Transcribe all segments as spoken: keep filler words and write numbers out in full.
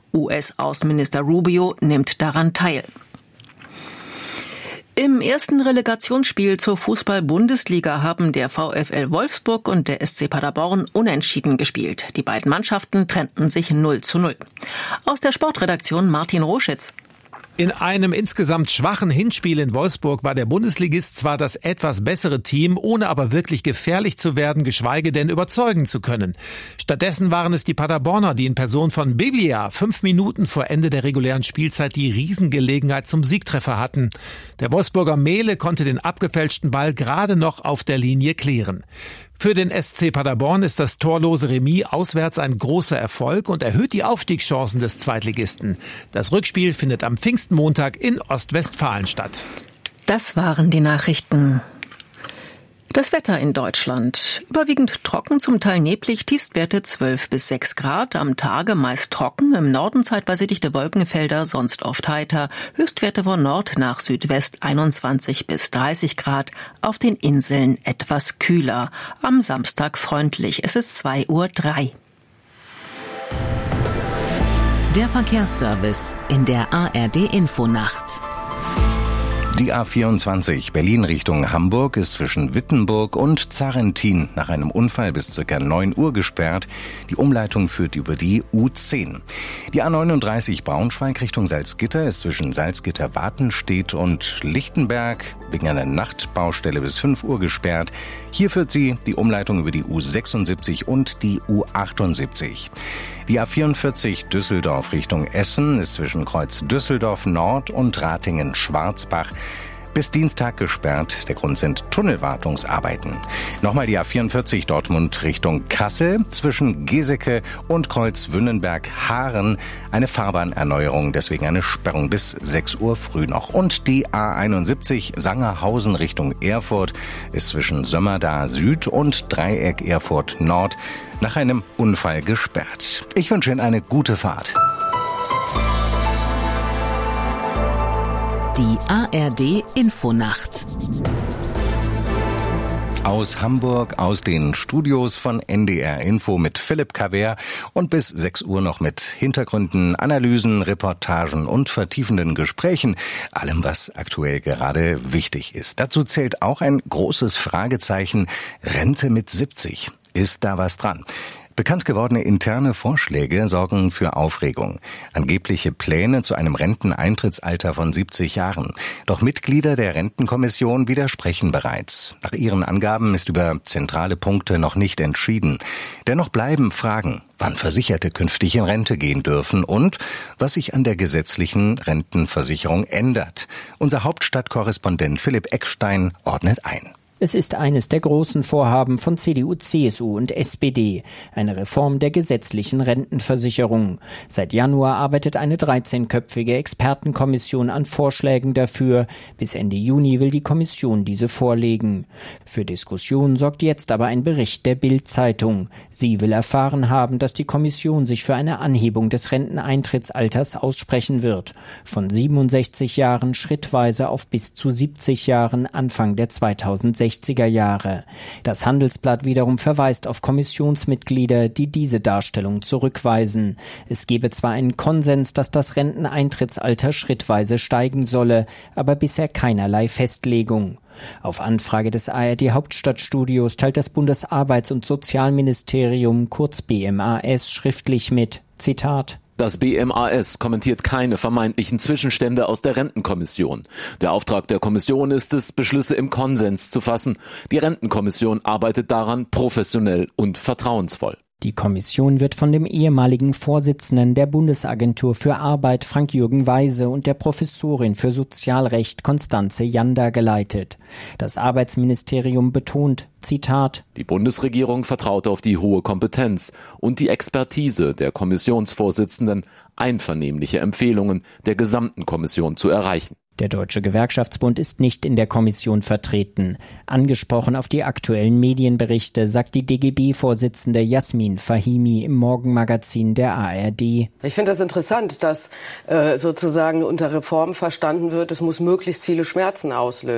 U S-Außenminister Rubio nimmt daran teil. Im ersten Relegationsspiel zur Fußball-Bundesliga haben der VfL Wolfsburg und der S C Paderborn unentschieden gespielt. Die beiden Mannschaften trennten sich null zu null. Aus der Sportredaktion Martin Roschitz. In einem insgesamt schwachen Hinspiel in Wolfsburg war der Bundesligist zwar das etwas bessere Team, ohne aber wirklich gefährlich zu werden, geschweige denn überzeugen zu können. Stattdessen waren es die Paderborner, die in Person von Biglia fünf Minuten vor Ende der regulären Spielzeit die Riesengelegenheit zum Siegtreffer hatten. Der Wolfsburger Mehle konnte den abgefälschten Ball gerade noch auf der Linie klären. Für den S C Paderborn ist das torlose Remis auswärts ein großer Erfolg und erhöht die Aufstiegschancen des Zweitligisten. Das Rückspiel findet am Pfingstmontag in Ostwestfalen statt. Das waren die Nachrichten. Das Wetter in Deutschland. Überwiegend trocken, zum Teil neblig, Tiefstwerte zwölf bis sechs Grad. Am Tage meist trocken, im Norden zeitweise dichte Wolkenfelder, sonst oft heiter. Höchstwerte von Nord nach Südwest einundzwanzig bis dreißig Grad. Auf den Inseln etwas kühler. Am Samstag freundlich. Es ist zwei Uhr drei. Der Verkehrsservice in der A R D-Infonacht. Die A vierundzwanzig Berlin Richtung Hamburg ist zwischen Wittenburg und Zarrentin nach einem Unfall bis ca. neun Uhr gesperrt. Die Umleitung führt über die U zehn. Die A neununddreißig Braunschweig Richtung Salzgitter ist zwischen Salzgitter-Watenstedt und Lichtenberg wegen einer Nachtbaustelle bis fünf Uhr gesperrt. Hier führt sie die Umleitung über die U sechsundsiebzig und die U achtundsiebzig. Die A vierundvierzig Düsseldorf Richtung Essen ist zwischen Kreuz Düsseldorf Nord und Ratingen-Schwarzbach bis Dienstag gesperrt. Der Grund sind Tunnelwartungsarbeiten. Nochmal die A vierundvierzig Dortmund Richtung Kassel zwischen Geseke und Kreuz Wünnenberg-Haaren. Eine Fahrbahnerneuerung, deswegen eine Sperrung bis sechs Uhr früh noch. Und die A einundsiebzig Sangerhausen Richtung Erfurt ist zwischen Sömmerda Süd und Dreieck Erfurt Nord nach einem Unfall gesperrt. Ich wünsche Ihnen eine gute Fahrt. Die A R D-Infonacht. Aus Hamburg, aus den Studios von N D R Info mit Philipp Kaver und bis sechs Uhr noch mit Hintergründen, Analysen, Reportagen und vertiefenden Gesprächen. Allem, was aktuell gerade wichtig ist. Dazu zählt auch ein großes Fragezeichen: Rente mit siebzig. Ist da was dran? Bekannt gewordene interne Vorschläge sorgen für Aufregung. Angebliche Pläne zu einem Renteneintrittsalter von siebzig Jahren. Doch Mitglieder der Rentenkommission widersprechen bereits. Nach ihren Angaben ist über zentrale Punkte noch nicht entschieden. Dennoch bleiben Fragen, wann Versicherte künftig in Rente gehen dürfen und was sich an der gesetzlichen Rentenversicherung ändert. Unser Hauptstadtkorrespondent Philipp Eckstein ordnet ein. Es ist eines der großen Vorhaben von C D U, C S U und S P D, eine Reform der gesetzlichen Rentenversicherung. Seit Januar arbeitet eine dreizehnköpfige Expertenkommission an Vorschlägen dafür. Bis Ende Juni will die Kommission diese vorlegen. Für Diskussionen sorgt jetzt aber ein Bericht der Bild-Zeitung. Sie will erfahren haben, dass die Kommission sich für eine Anhebung des Renteneintrittsalters aussprechen wird. Von siebenundsechzig Jahren schrittweise auf bis zu siebzig Jahren Anfang der zweitausendsechziger Jahre. Das Handelsblatt wiederum verweist auf Kommissionsmitglieder, die diese Darstellung zurückweisen. Es gebe zwar einen Konsens, dass das Renteneintrittsalter schrittweise steigen solle, aber bisher keinerlei Festlegung. Auf Anfrage des A R D-Hauptstadtstudios teilt das Bundesarbeits- und Sozialministerium, kurz B M A S, schriftlich mit, Zitat: Das B M A S kommentiert keine vermeintlichen Zwischenstände aus der Rentenkommission. Der Auftrag der Kommission ist es, Beschlüsse im Konsens zu fassen. Die Rentenkommission arbeitet daran professionell und vertrauensvoll. Die Kommission wird von dem ehemaligen Vorsitzenden der Bundesagentur für Arbeit Frank-Jürgen Weise und der Professorin für Sozialrecht Constanze Janda geleitet. Das Arbeitsministerium betont, Zitat: Die Bundesregierung vertraut auf die hohe Kompetenz und die Expertise der Kommissionsvorsitzenden, einvernehmliche Empfehlungen der gesamten Kommission zu erreichen. Der Deutsche Gewerkschaftsbund ist nicht in der Kommission vertreten. Angesprochen auf die aktuellen Medienberichte sagt die D G B-Vorsitzende Jasmin Fahimi im Morgenmagazin der A R D. Ich finde das interessant, dass äh, sozusagen unter Reform verstanden wird, es muss möglichst viele Schmerzen auslösen.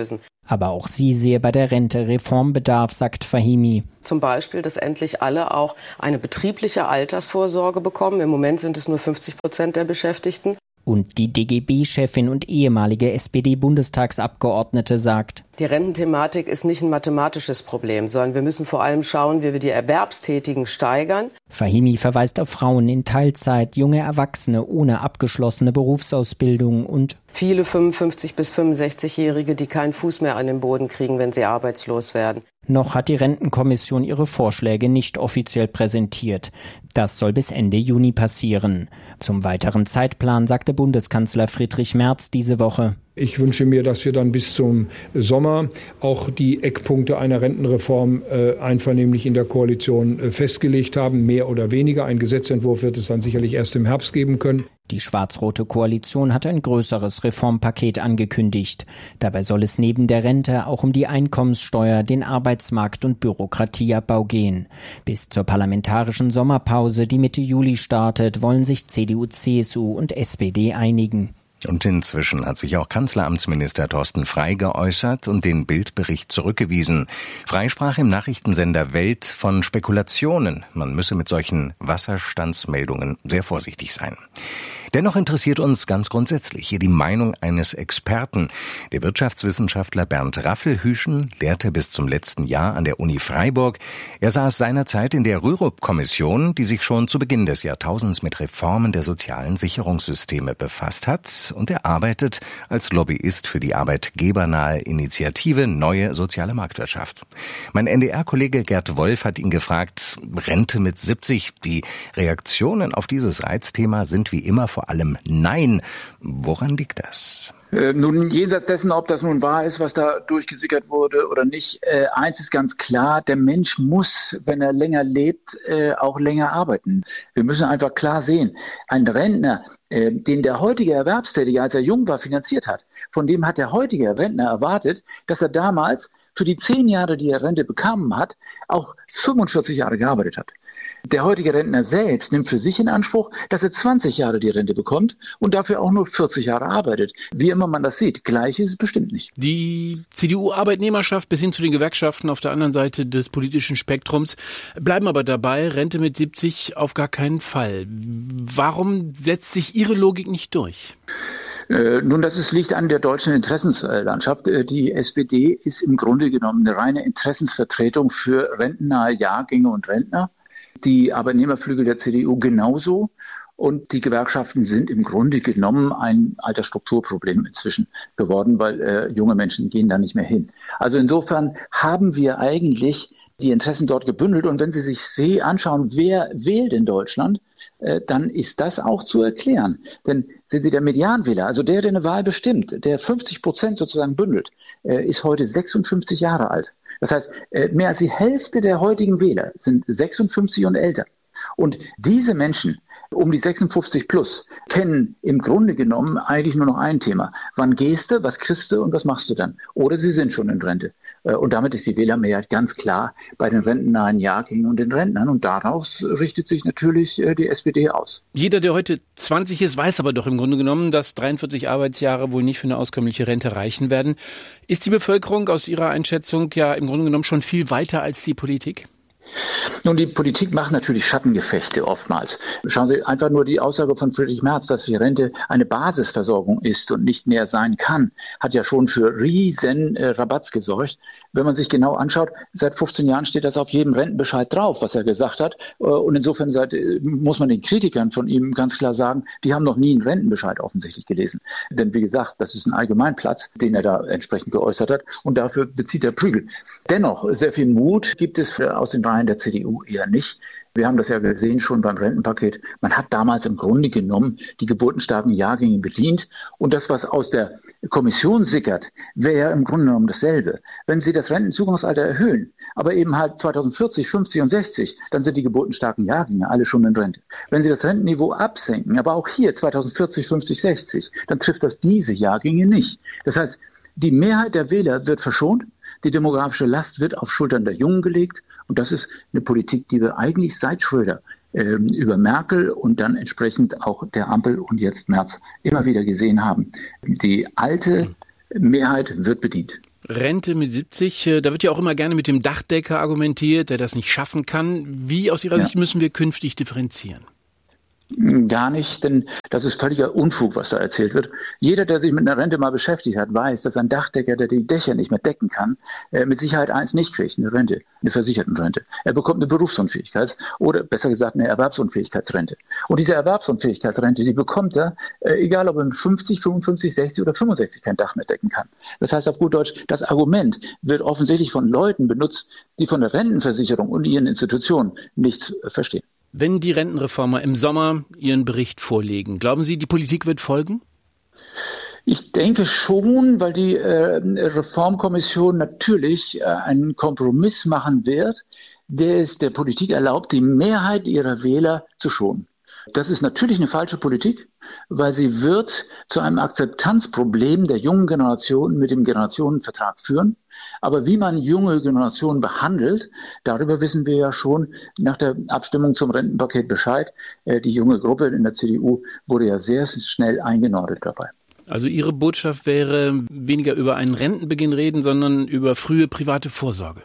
Aber auch sie sehe bei der Rente Reformbedarf, sagt Fahimi. Zum Beispiel, dass endlich alle auch eine betriebliche Altersvorsorge bekommen. Im Moment sind es nur fünfzig Prozent der Beschäftigten. Und die D G B-Chefin und ehemalige S P D-Bundestagsabgeordnete sagt: Die Rententhematik ist nicht ein mathematisches Problem, sondern wir müssen vor allem schauen, wie wir die Erwerbstätigen steigern. Fahimi verweist auf Frauen in Teilzeit, junge Erwachsene ohne abgeschlossene Berufsausbildung und viele fünfundfünfzig- bis fünfundsechzigjährige, die keinen Fuß mehr an den Boden kriegen, wenn sie arbeitslos werden. Noch hat die Rentenkommission ihre Vorschläge nicht offiziell präsentiert. Das soll bis Ende Juni passieren. Zum weiteren Zeitplan sagte Bundeskanzler Friedrich Merz diese Woche: Ich wünsche mir, dass wir dann bis zum Sommer auch die Eckpunkte einer Rentenreform äh, einvernehmlich in der Koalition äh, festgelegt haben, mehr oder weniger. Ein Gesetzentwurf wird es dann sicherlich erst im Herbst geben können. Die schwarz-rote Koalition hat ein größeres Reformpaket angekündigt. Dabei soll es neben der Rente auch um die Einkommenssteuer, den Arbeitsmarkt und Bürokratieabbau gehen. Bis zur parlamentarischen Sommerpause, die Mitte Juli startet, wollen sich C D U, C S U und S P D einigen. Und inzwischen hat sich auch Kanzleramtsminister Thorsten Frey geäußert und den Bild-Bericht zurückgewiesen. Frey sprach im Nachrichtensender Welt von Spekulationen. Man müsse mit solchen Wasserstandsmeldungen sehr vorsichtig sein. Dennoch interessiert uns ganz grundsätzlich hier die Meinung eines Experten. Der Wirtschaftswissenschaftler Bernd Raffelhüschen lehrte bis zum letzten Jahr an der Uni Freiburg. Er saß seinerzeit in der Rürup-Kommission, die sich schon zu Beginn des Jahrtausends mit Reformen der sozialen Sicherungssysteme befasst hat. Und er arbeitet als Lobbyist für die arbeitgebernahe Initiative Neue Soziale Marktwirtschaft. Mein N D R-Kollege Gerd Wolf hat ihn gefragt: Rente mit siebzig. Die Reaktionen auf dieses Reizthema sind wie immer vor Vor allem Nein. Woran liegt das? Äh, nun, jenseits dessen, ob das nun wahr ist, was da durchgesickert wurde oder nicht, äh, eins ist ganz klar: Der Mensch muss, wenn er länger lebt, äh, auch länger arbeiten. Wir müssen einfach klar sehen, ein Rentner, äh, den der heutige Erwerbstätige, als er jung war, finanziert hat, von dem hat der heutige Rentner erwartet, dass er damals für die zehn Jahre, die er Rente bekommen hat, auch fünfundvierzig Jahre gearbeitet hat. Der heutige Rentner selbst nimmt für sich in Anspruch, dass er zwanzig Jahre die Rente bekommt und dafür auch nur vierzig Jahre arbeitet. Wie immer man das sieht, gleich ist es bestimmt nicht. Die C D U-Arbeitnehmerschaft bis hin zu den Gewerkschaften auf der anderen Seite des politischen Spektrums bleiben aber dabei: Rente mit siebzig auf gar keinen Fall. Warum setzt sich Ihre Logik nicht durch? Äh, nun, das ist, liegt an der deutschen Interessenslandschaft. Äh, die S P D ist im Grunde genommen eine reine Interessensvertretung für rentennahe Jahrgänge und Rentner. Die Arbeitnehmerflügel der C D U genauso. Und die Gewerkschaften sind im Grunde genommen ein Altersstrukturproblem inzwischen geworden, weil äh, junge Menschen gehen da nicht mehr hin. Also insofern haben wir eigentlich die Interessen dort gebündelt. Und wenn Sie sich See anschauen, wer wählt in Deutschland, äh, dann ist das auch zu erklären. Denn sehen Sie, der Medianwähler, also der, der eine Wahl bestimmt, der fünfzig Prozent sozusagen bündelt, äh, ist heute sechsundfünfzig Jahre alt. Das heißt, mehr als die Hälfte der heutigen Wähler sind sechsundfünfzig und älter. Und diese Menschen, um die sechsundfünfzig plus, kennen im Grunde genommen eigentlich nur noch ein Thema: Wann gehst du, was kriegst du und was machst du dann? Oder sie sind schon in Rente. Und damit ist die Wählermehrheit ganz klar bei den rentennahen Jahrgängen und den Rentnern. Und daraus richtet sich natürlich die S P D aus. Jeder, der heute zwanzig ist, weiß aber doch im Grunde genommen, dass dreiundvierzig Arbeitsjahre wohl nicht für eine auskömmliche Rente reichen werden. Ist die Bevölkerung aus Ihrer Einschätzung ja im Grunde genommen schon viel weiter als die Politik? Nun, die Politik macht natürlich Schattengefechte oftmals. Schauen Sie einfach nur die Aussage von Friedrich Merz, dass die Rente eine Basisversorgung ist und nicht mehr sein kann, hat ja schon für riesen äh, Rabatz gesorgt. Wenn man sich genau anschaut, seit fünfzehn Jahren steht das auf jedem Rentenbescheid drauf, was er gesagt hat. Äh, und insofern seit, äh, muss man den Kritikern von ihm ganz klar sagen, die haben noch nie einen Rentenbescheid offensichtlich gelesen. Denn wie gesagt, das ist ein Allgemeinplatz, den er da entsprechend geäußert hat, und dafür bezieht er Prügel. Dennoch, sehr viel Mut gibt es für, aus den Reihen der C D U eher nicht. Wir haben das ja gesehen schon beim Rentenpaket. Man hat damals im Grunde genommen die geburtenstarken Jahrgänge bedient. Und das, was aus der Kommission sickert, wäre ja im Grunde genommen dasselbe. Wenn Sie das Rentenzugangsalter erhöhen, aber eben halt zweitausendvierzig, fünfzig und sechzig, dann sind die geburtenstarken Jahrgänge alle schon in Rente. Wenn Sie das Rentenniveau absenken, aber auch hier zweitausendvierzig, fünfzig, sechzig, dann trifft das diese Jahrgänge nicht. Das heißt, die Mehrheit der Wähler wird verschont. Die demografische Last wird auf Schultern der Jungen gelegt. Und das ist eine Politik, die wir eigentlich seit Schröder äh, über Merkel und dann entsprechend auch der Ampel und jetzt Merz immer wieder gesehen haben. Die alte Mehrheit wird bedient. Rente mit siebzig, da wird ja auch immer gerne mit dem Dachdecker argumentiert, der das nicht schaffen kann. Wie aus Ihrer ja. Sicht müssen wir künftig differenzieren? Gar nicht, denn das ist völliger Unfug, was da erzählt wird. Jeder, der sich mit einer Rente mal beschäftigt hat, weiß, dass ein Dachdecker, der die Dächer nicht mehr decken kann, mit Sicherheit eins nicht kriegt, eine Rente, eine Versichertenrente. Er bekommt eine Berufsunfähigkeits- oder besser gesagt eine Erwerbsunfähigkeitsrente. Und diese Erwerbsunfähigkeitsrente, die bekommt er, egal ob er mit fünfzig, fünfundfünfzig, sechzig oder fünfundsechzig kein Dach mehr decken kann. Das heißt auf gut Deutsch, das Argument wird offensichtlich von Leuten benutzt, die von der Rentenversicherung und ihren Institutionen nichts verstehen. Wenn die Rentenreformer im Sommer ihren Bericht vorlegen, glauben Sie, die Politik wird folgen? Ich denke schon, weil die äh, Reformkommission natürlich äh, einen Kompromiss machen wird, der es der Politik erlaubt, die Mehrheit ihrer Wähler zu schonen. Das ist natürlich eine falsche Politik, weil sie wird zu einem Akzeptanzproblem der jungen Generation mit dem Generationenvertrag führen. Aber wie man junge Generationen behandelt, darüber wissen wir ja schon nach der Abstimmung zum Rentenpaket Bescheid. Die junge Gruppe in der C D U wurde ja sehr schnell eingenordet dabei. Also Ihre Botschaft wäre, weniger über einen Rentenbeginn reden, sondern über frühe private Vorsorge.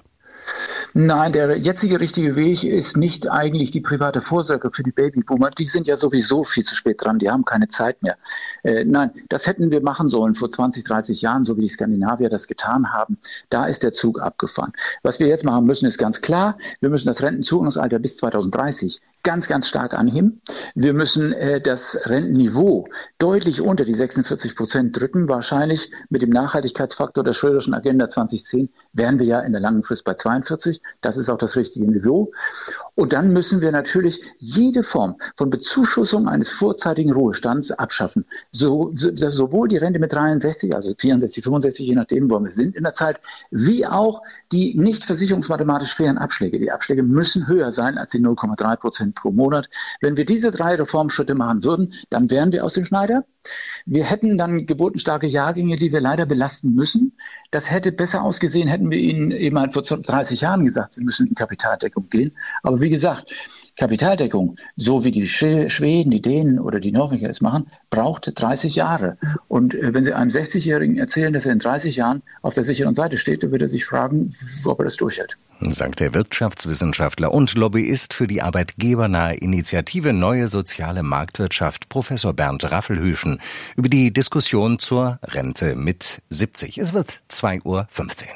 Nein, der jetzige richtige Weg ist nicht eigentlich die private Vorsorge für die Babyboomer. Die sind ja sowieso viel zu spät dran, die haben keine Zeit mehr. Äh, nein, das hätten wir machen sollen vor zwanzig, dreißig Jahren, so wie die Skandinavier das getan haben. Da ist der Zug abgefahren. Was wir jetzt machen müssen, ist ganz klar, wir müssen das Rentenzukunftsalter bis zweitausenddreißig ganz, ganz stark anheben. Wir müssen äh, das Rentenniveau deutlich unter die sechsundvierzig Prozent drücken. Wahrscheinlich mit dem Nachhaltigkeitsfaktor der Schröderschen Agenda zweitausendzehn wären wir ja in der langen Frist bei zweiundvierzig. Das ist auch das richtige Niveau. Und dann müssen wir natürlich jede Form von Bezuschussung eines vorzeitigen Ruhestands abschaffen. So, so, sowohl die Rente mit dreiundsechzig, also vierundsechzig, fünfundsechzig, je nachdem, wo wir sind in der Zeit, wie auch die nicht versicherungsmathematisch fairen Abschläge. Die Abschläge müssen höher sein als die null Komma drei Prozent pro Monat. Wenn wir diese drei Reformschritte machen würden, dann wären wir aus dem Schneider. Wir hätten dann geburtenstarke Jahrgänge, die wir leider belasten müssen. Das hätte besser ausgesehen, hätten wir Ihnen eben halt vor dreißig Jahren gesagt, Sie müssen in Kapitaldeckung gehen. Aber wie gesagt, Kapitaldeckung, so wie die Schweden, die Dänen oder die Norweger es machen, braucht dreißig Jahre. Und wenn Sie einem sechzigjährigen erzählen, dass er in dreißig Jahren auf der sicheren Seite steht, dann wird er sich fragen, ob er das durchhält. Sagt der Wirtschaftswissenschaftler und Lobbyist für die arbeitgebernahe Initiative Neue Soziale Marktwirtschaft, Professor Bernd Raffelhüschen, über die Diskussion zur Rente mit siebzig. Es wird zwei Uhr fünfzehn.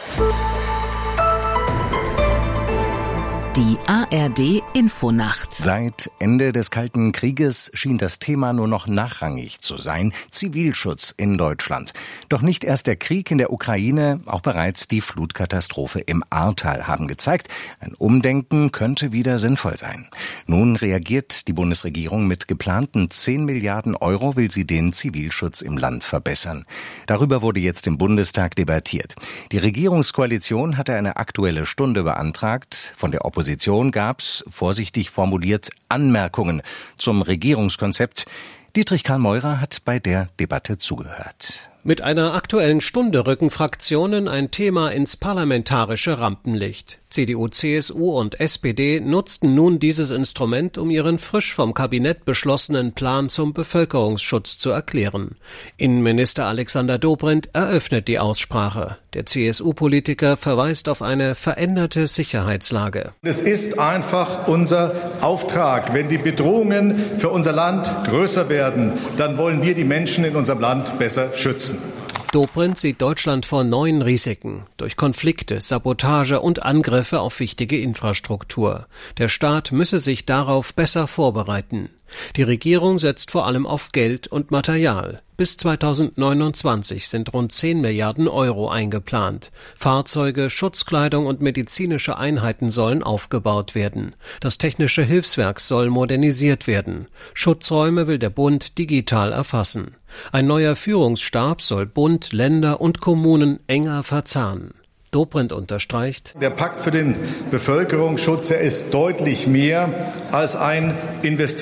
Die A R D Infonacht. Seit Ende des Kalten Krieges schien das Thema nur noch nachrangig zu sein: Zivilschutz in Deutschland. Doch nicht erst der Krieg in der Ukraine, auch bereits die Flutkatastrophe im Ahrtal haben gezeigt, ein Umdenken könnte wieder sinnvoll sein. Nun reagiert die Bundesregierung mit geplanten zehn Milliarden Euro, will sie den Zivilschutz im Land verbessern. Darüber wurde jetzt im Bundestag debattiert. Die Regierungskoalition hatte eine Aktuelle Stunde beantragt. Von der Opposition Opposition gab's, vorsichtig formuliert, Anmerkungen zum Regierungskonzept. Dietrich Karl Meurer hat bei der Debatte zugehört. Mit einer Aktuellen Stunde rücken Fraktionen ein Thema ins parlamentarische Rampenlicht. C D U, C S U und S P D nutzten nun dieses Instrument, um ihren frisch vom Kabinett beschlossenen Plan zum Bevölkerungsschutz zu erklären. Innenminister Alexander Dobrindt eröffnet die Aussprache. Der C S U-Politiker verweist auf eine veränderte Sicherheitslage. Es ist einfach unser Auftrag. Wenn die Bedrohungen für unser Land größer werden, dann wollen wir die Menschen in unserem Land besser schützen. Dobrindt sieht Deutschland vor neuen Risiken durch Konflikte, Sabotage und Angriffe auf wichtige Infrastruktur. Der Staat müsse sich darauf besser vorbereiten. Die Regierung setzt vor allem auf Geld und Material. Bis zweitausendneunundzwanzig sind rund zehn Milliarden Euro eingeplant. Fahrzeuge, Schutzkleidung und medizinische Einheiten sollen aufgebaut werden. Das technische Hilfswerk soll modernisiert werden. Schutzräume will der Bund digital erfassen. Ein neuer Führungsstab soll Bund, Länder und Kommunen enger verzahnen. Dobrindt unterstreicht: Der Pakt für den Bevölkerungsschutz, er ist deutlich mehr als ein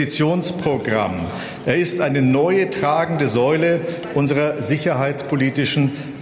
Investitionsprogramm. Er ist eine neue tragende Säule unserer sicherheitspolitischen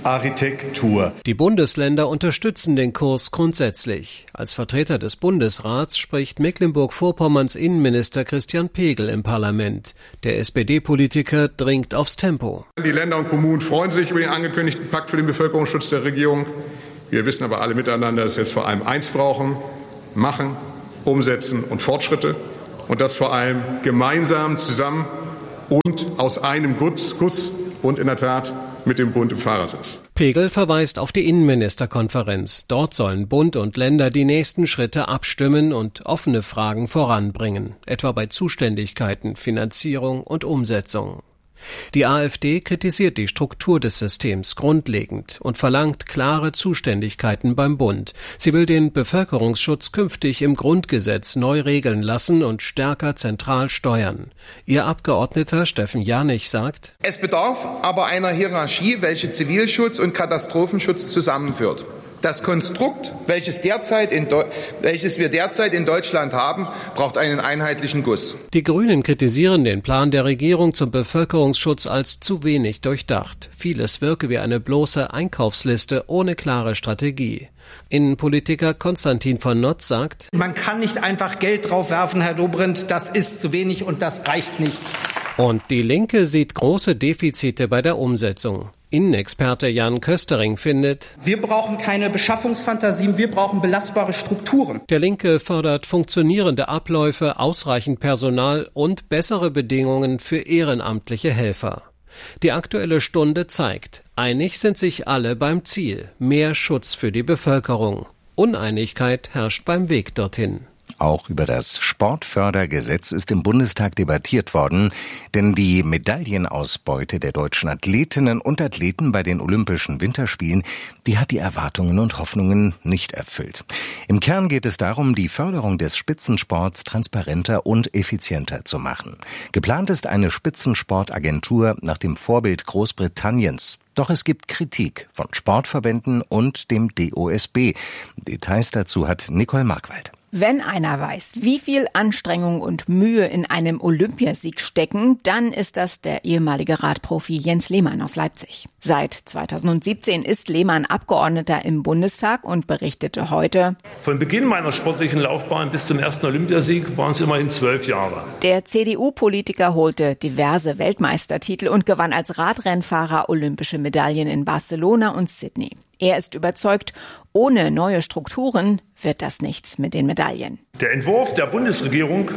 Architektur. Die Bundesländer unterstützen den Kurs grundsätzlich. Als Vertreter des Bundesrats spricht Mecklenburg-Vorpommerns Innenminister Christian Pegel im Parlament. Der S P D-Politiker dringt aufs Tempo. Die Länder und Kommunen freuen sich über den angekündigten Pakt für den Bevölkerungsschutz der Regierung. Wir wissen aber alle miteinander, dass wir jetzt vor allem eins brauchen: machen, umsetzen und Fortschritte. Und das vor allem gemeinsam, zusammen und aus einem Guss, Guss und in der Tat mit dem Bund im Fahrersitz. Pegel verweist auf die Innenministerkonferenz. Dort sollen Bund und Länder die nächsten Schritte abstimmen und offene Fragen voranbringen, etwa bei Zuständigkeiten, Finanzierung und Umsetzung. Die AfD kritisiert die Struktur des Systems grundlegend und verlangt klare Zuständigkeiten beim Bund. Sie will den Bevölkerungsschutz künftig im Grundgesetz neu regeln lassen und stärker zentral steuern. Ihr Abgeordneter Steffen Janich sagt: Es bedarf aber einer Hierarchie, welche Zivilschutz und Katastrophenschutz zusammenführt. Das Konstrukt, welches, derzeit in Deu- welches wir derzeit in Deutschland haben, braucht einen einheitlichen Guss. Die Grünen kritisieren den Plan der Regierung zum Bevölkerungsschutz als zu wenig durchdacht. Vieles wirke wie eine bloße Einkaufsliste ohne klare Strategie. Innenpolitiker Konstantin von Notz sagt: Man kann nicht einfach Geld draufwerfen, Herr Dobrindt, das ist zu wenig und das reicht nicht. Und die Linke sieht große Defizite bei der Umsetzung. Innenexperte Jan Köstering findet: Wir brauchen keine Beschaffungsfantasien, wir brauchen belastbare Strukturen. Der Linke fordert funktionierende Abläufe, ausreichend Personal und bessere Bedingungen für ehrenamtliche Helfer. Die Aktuelle Stunde zeigt, einig sind sich alle beim Ziel: mehr Schutz für die Bevölkerung. Uneinigkeit herrscht beim Weg dorthin. Auch über das Sportfördergesetz ist im Bundestag debattiert worden, denn die Medaillenausbeute der deutschen Athletinnen und Athleten bei den Olympischen Winterspielen, die hat die Erwartungen und Hoffnungen nicht erfüllt. Im Kern geht es darum, die Förderung des Spitzensports transparenter und effizienter zu machen. Geplant ist eine Spitzensportagentur nach dem Vorbild Großbritanniens. Doch es gibt Kritik von Sportverbänden und dem D O S B. Details dazu hat Nicole Markwald. Wenn einer weiß, wie viel Anstrengung und Mühe in einem Olympiasieg stecken, dann ist das der ehemalige Radprofi Jens Lehmann aus Leipzig. Seit zweitausendsiebzehn ist Lehmann Abgeordneter im Bundestag und berichtete heute: Von Beginn meiner sportlichen Laufbahn bis zum ersten Olympiasieg waren es immerhin zwölf Jahre. Der C D U-Politiker holte diverse Weltmeistertitel und gewann als Radrennfahrer olympische Medaillen in Barcelona und Sydney. Er ist überzeugt, ohne neue Strukturen wird das nichts mit den Medaillen. Der Entwurf der Bundesregierung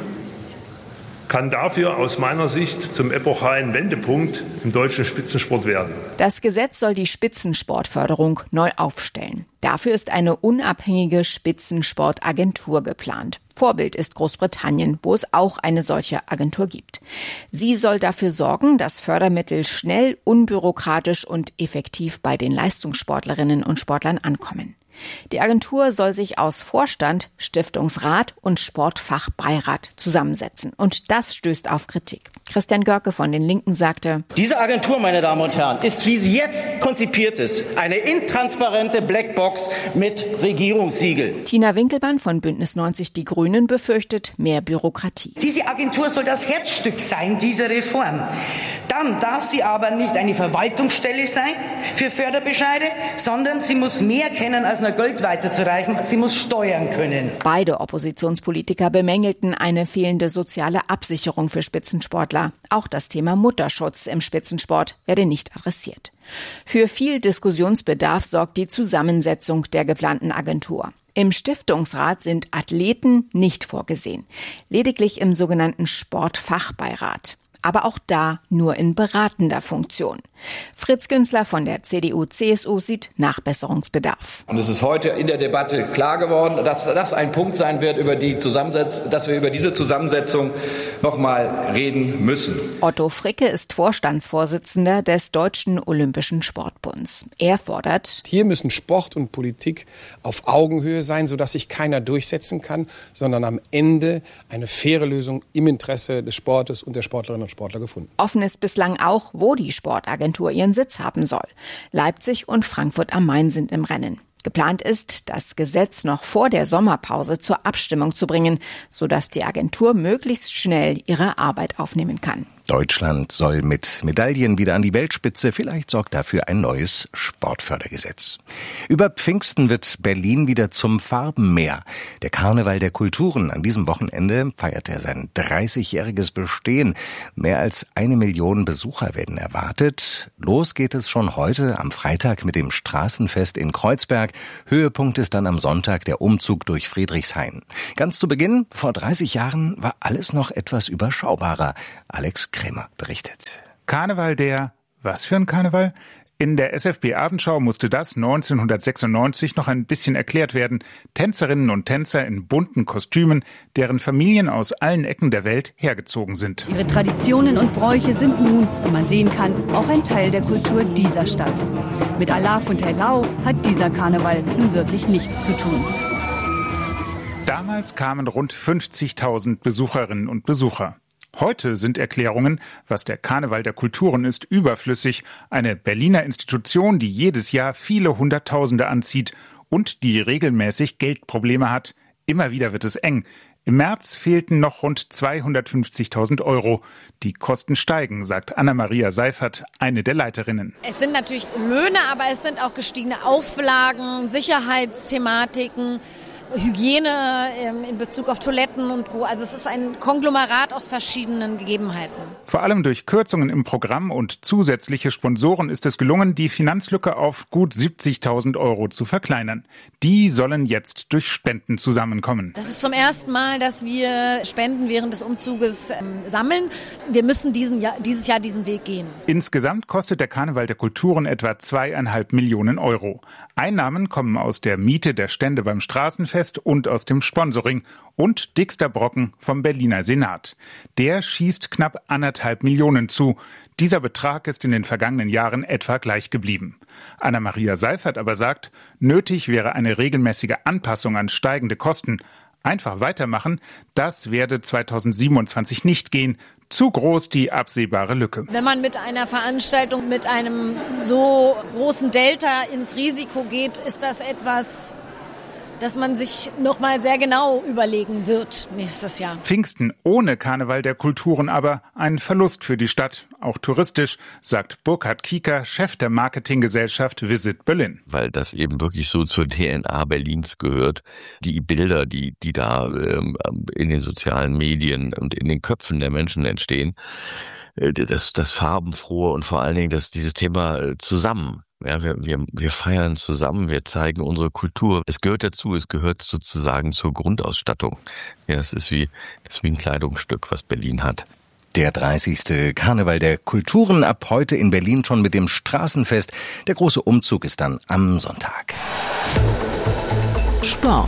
kann dafür aus meiner Sicht zum epochalen Wendepunkt im deutschen Spitzensport werden. Das Gesetz soll die Spitzensportförderung neu aufstellen. Dafür ist eine unabhängige Spitzensportagentur geplant. Vorbild ist Großbritannien, wo es auch eine solche Agentur gibt. Sie soll dafür sorgen, dass Fördermittel schnell, unbürokratisch und effektiv bei den Leistungssportlerinnen und Sportlern ankommen. Die Agentur soll sich aus Vorstand, Stiftungsrat und Sportfachbeirat zusammensetzen. Und das stößt auf Kritik. Christian Görke von den Linken sagte: Diese Agentur, meine Damen und Herren, ist, wie sie jetzt konzipiert ist, eine intransparente Blackbox mit Regierungssiegel. Tina Winkelmann von Bündnis neunzig Die Grünen befürchtet mehr Bürokratie. Diese Agentur soll das Herzstück sein, dieser Reform. Dann darf sie aber nicht eine Verwaltungsstelle sein für Förderbescheide, sondern sie muss mehr kennen, als nur Geld weiterzureichen. Sie muss steuern können. Beide Oppositionspolitiker bemängelten eine fehlende soziale Absicherung für Spitzensportler. Auch das Thema Mutterschutz im Spitzensport werde nicht adressiert. Für viel Diskussionsbedarf sorgt die Zusammensetzung der geplanten Agentur. Im Stiftungsrat sind Athleten nicht vorgesehen, lediglich im sogenannten Sportfachbeirat. Aber auch da nur in beratender Funktion. Fritz Günzler von der C D U C S U sieht Nachbesserungsbedarf. Und es ist heute in der Debatte klar geworden, dass das ein Punkt sein wird, über die Zusammensetzung, dass wir über diese Zusammensetzung noch mal reden müssen. Otto Fricke ist Vorstandsvorsitzender des Deutschen Olympischen Sportbunds. Er fordert: Hier müssen Sport und Politik auf Augenhöhe sein, sodass sich keiner durchsetzen kann, sondern am Ende eine faire Lösung im Interesse des Sportes und der Sportlerinnen und Sportler gefunden. Offen ist bislang auch, wo die Sportagentur ihren Sitz haben soll. Leipzig und Frankfurt am Main sind im Rennen. Geplant ist, das Gesetz noch vor der Sommerpause zur Abstimmung zu bringen, sodass die Agentur möglichst schnell ihre Arbeit aufnehmen kann. Deutschland soll mit Medaillen wieder an die Weltspitze. Vielleicht sorgt dafür ein neues Sportfördergesetz. Über Pfingsten wird Berlin wieder zum Farbenmeer. Der Karneval der Kulturen. An diesem Wochenende feiert er sein dreißigjähriges Bestehen. Mehr als eine Million Besucher werden erwartet. Los geht es schon heute am Freitag mit dem Straßenfest in Kreuzberg. Höhepunkt ist dann am Sonntag der Umzug durch Friedrichshain. Ganz zu Beginn, vor dreißig Jahren, war alles noch etwas überschaubarer. Alex Krämer berichtet. Karneval der, was für ein Karneval? In der S F B-Abendschau musste das neunzehnhundertsechsundneunzig noch ein bisschen erklärt werden. Tänzerinnen und Tänzer in bunten Kostümen, deren Familien aus allen Ecken der Welt hergezogen sind. Ihre Traditionen und Bräuche sind nun, wie man sehen kann, auch ein Teil der Kultur dieser Stadt. Mit Alaf und Hellau hat dieser Karneval nun wirklich nichts zu tun. Damals kamen rund fünfzigtausend Besucherinnen und Besucher. Heute sind Erklärungen, was der Karneval der Kulturen ist, überflüssig. Eine Berliner Institution, die jedes Jahr viele Hunderttausende anzieht und die regelmäßig Geldprobleme hat. Immer wieder wird es eng. Im März fehlten noch rund zweihundertfünfzigtausend Euro. Die Kosten steigen, sagt Anna-Maria Seifert, eine der Leiterinnen. Es sind natürlich Löhne, aber es sind auch gestiegene Auflagen, Sicherheitsthematiken, Hygiene in Bezug auf Toiletten und Co. Also es ist ein Konglomerat aus verschiedenen Gegebenheiten. Vor allem durch Kürzungen im Programm und zusätzliche Sponsoren ist es gelungen, die Finanzlücke auf gut siebzigtausend Euro zu verkleinern. Die sollen jetzt durch Spenden zusammenkommen. Das ist zum ersten Mal, dass wir Spenden während des Umzuges ähm, sammeln. Wir müssen diesen Jahr, dieses Jahr diesen Weg gehen. Insgesamt kostet der Karneval der Kulturen etwa zweieinhalb Millionen Euro. Einnahmen kommen aus der Miete der Stände beim Straßenfest und aus dem Sponsoring und dickster Brocken vom Berliner Senat. Der schießt knapp anderthalb Millionen zu. Dieser Betrag ist in den vergangenen Jahren etwa gleich geblieben. Anna-Maria Seifert aber sagt, nötig wäre eine regelmäßige Anpassung an steigende Kosten. Einfach weitermachen, das werde zweitausendsiebenundzwanzig nicht gehen. Zu groß die absehbare Lücke. Wenn man mit einer Veranstaltung mit einem so großen Delta ins Risiko geht, ist das etwas, dass man sich noch mal sehr genau überlegen wird nächstes Jahr. Pfingsten ohne Karneval der Kulturen aber ein Verlust für die Stadt, auch touristisch, sagt Burkhard Kieker, Chef der Marketinggesellschaft Visit Berlin. Weil das eben wirklich so zur D N A Berlins gehört. Die Bilder, die, die da ähm, in den sozialen Medien und in den Köpfen der Menschen entstehen, das, das farbenfrohe und vor allen Dingen das, dieses Thema zusammen. Ja, wir, wir, wir feiern zusammen, wir zeigen unsere Kultur. Es gehört dazu, es gehört sozusagen zur Grundausstattung. Ja, es ist wie, es ist wie ein Kleidungsstück, was Berlin hat. Der dreißigste Karneval der Kulturen ab heute in Berlin schon mit dem Straßenfest. Der große Umzug ist dann am Sonntag. Sport.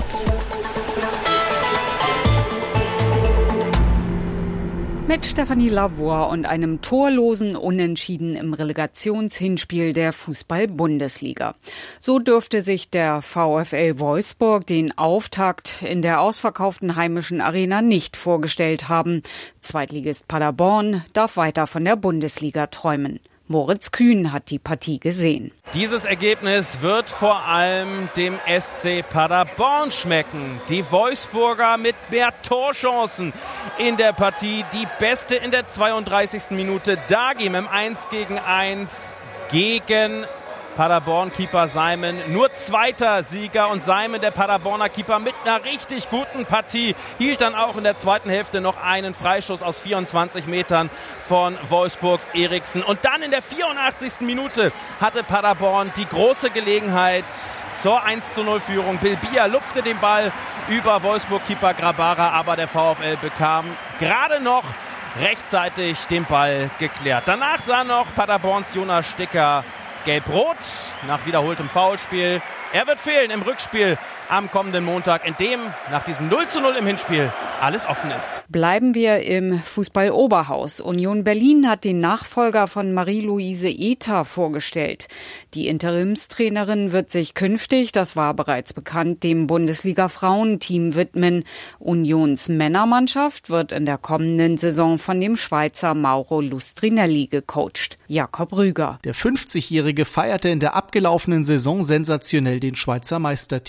Mit Stefanie Lavoie und einem torlosen Unentschieden im Relegationshinspiel der Fußball-Bundesliga. So dürfte sich der VfL Wolfsburg den Auftakt in der ausverkauften heimischen Arena nicht vorgestellt haben. Zweitligist Paderborn darf weiter von der Bundesliga träumen. Moritz Kühn hat die Partie gesehen. Dieses Ergebnis wird vor allem dem S C Paderborn schmecken. Die Wolfsburger mit mehr Torchancen in der Partie. Die beste in der zweiunddreißigsten Minute. Dagim im eins gegen eins gegen Paderborn-Keeper Simon. Nur zweiter Sieger und Simon, der Paderborner Keeper, mit einer richtig guten Partie, hielt dann auch in der zweiten Hälfte noch einen Freistoß aus vierundzwanzig Metern von Wolfsburgs Eriksen. Und dann in der vierundachtzigsten Minute hatte Paderborn die große Gelegenheit zur eins zu null Führung. Bilbia lupfte den Ball über Wolfsburg-Keeper Grabara, aber der VfL bekam gerade noch rechtzeitig den Ball geklärt. Danach sah noch Paderborns Jonas Sticker Gelb-Rot nach wiederholtem Foulspiel. Er wird fehlen im Rückspiel am kommenden Montag, in dem nach diesem null zu null im Hinspiel alles offen ist. Bleiben wir im Fußball-Oberhaus. Union Berlin hat den Nachfolger von Marie-Louise Ether vorgestellt. Die Interimstrainerin wird sich künftig, das war bereits bekannt, dem Bundesliga-Frauenteam widmen. Unions Männermannschaft wird in der kommenden Saison von dem Schweizer Mauro Lustrinelli gecoacht. Jakob Rüger. Der fünfzigjährige feierte in der abgelaufenen Saison sensationell den Schweizer Meistertitel mit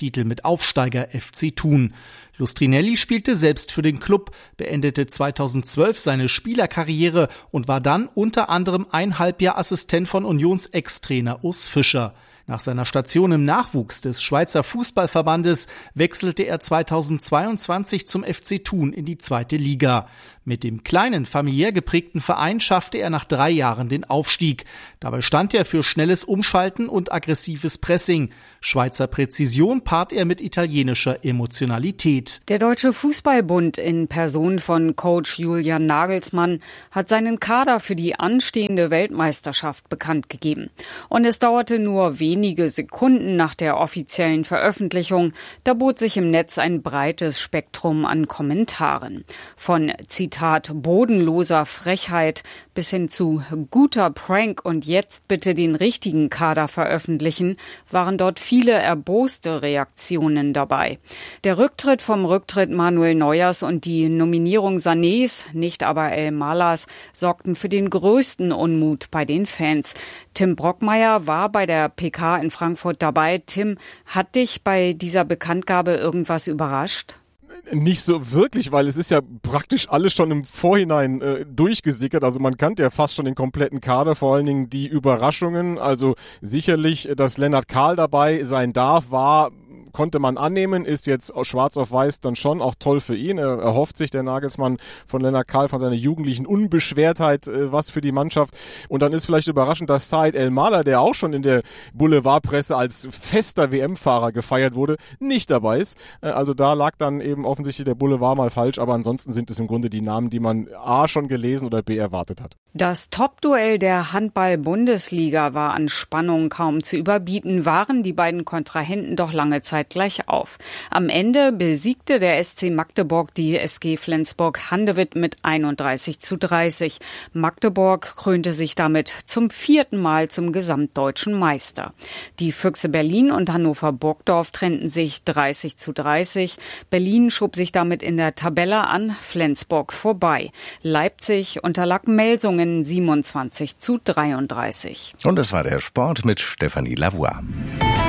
Aufsteiger F C Thun. Lustrinelli spielte selbst für den Klub, beendete zweitausendzwölf seine Spielerkarriere und war dann unter anderem ein Halbjahr Assistent von Unions Ex-Trainer Urs Fischer. Nach seiner Station im Nachwuchs des Schweizer Fußballverbandes wechselte er zweitausendzweiundzwanzig zum F C Thun in die zweite Liga. Mit dem kleinen, familiär geprägten Verein schaffte er nach drei Jahren den Aufstieg. Dabei stand er für schnelles Umschalten und aggressives Pressing. Schweizer Präzision paart er mit italienischer Emotionalität. Der Deutsche Fußballbund in Person von Coach Julian Nagelsmann hat seinen Kader für die anstehende Weltmeisterschaft bekannt gegeben. Und es dauerte nur wenige Sekunden nach der offiziellen Veröffentlichung. Da bot sich im Netz ein breites Spektrum an Kommentaren. Von Zitat bodenloser Frechheit bis hin zu guter Prank und jetzt bitte den richtigen Kader veröffentlichen, waren dort viele erboste Reaktionen dabei. Der Rücktritt vom Rücktritt Manuel Neuers und die Nominierung Sanés, nicht aber El Malas, sorgten für den größten Unmut bei den Fans. Tim Brockmeier war bei der P K in Frankfurt dabei. Tim, hat dich bei dieser Bekanntgabe irgendwas überrascht? Nicht so wirklich, weil es ist ja praktisch alles schon im Vorhinein äh, durchgesickert. Also man kannte ja fast schon den kompletten Kader, vor allen Dingen die Überraschungen. Also sicherlich, dass Lennart Kahl dabei sein darf, war... konnte man annehmen, ist jetzt schwarz auf weiß dann schon auch toll für ihn. Er erhofft sich, der Nagelsmann, von Lennart Kahl, von seiner jugendlichen Unbeschwertheit äh, was für die Mannschaft. Und dann ist vielleicht überraschend, dass Said El Maler, der auch schon in der Boulevardpresse als fester W M-Fahrer gefeiert wurde, nicht dabei ist. Äh, also da lag dann eben offensichtlich der Boulevard mal falsch, aber ansonsten sind es im Grunde die Namen, die man A schon gelesen oder B erwartet hat. Das Top-Duell der Handball-Bundesliga war an Spannung kaum zu überbieten, waren die beiden Kontrahenten doch lange Zeit gleich auf. Am Ende besiegte der S C Magdeburg die S G Flensburg-Handewitt mit einunddreißig zu dreißig. Magdeburg krönte sich damit zum vierten Mal zum gesamtdeutschen Meister. Die Füchse Berlin und Hannover Burgdorf trennten sich dreißig zu dreißig. Berlin schob sich damit in der Tabelle an Flensburg vorbei. Leipzig unterlag Melsungen siebenundzwanzig zu dreiunddreißig. Und es war der Sport mit Stefanie Lavoie.